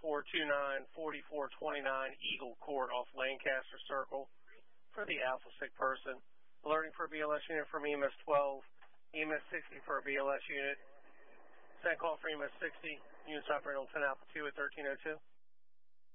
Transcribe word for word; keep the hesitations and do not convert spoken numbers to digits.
four two nine, four four two nine Eagle Court off Lancaster Circle for the Alpha Sick person. Alerting for a B L S unit from E M S twelve, E M S sixty for a B L S unit. Send call for E M S sixty. Units operating on ten Alpha two at thirteen oh two.